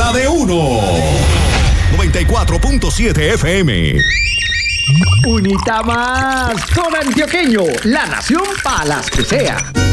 la de uno. 94.7 FM. Unita más con Antioqueño, la nación para las que sea.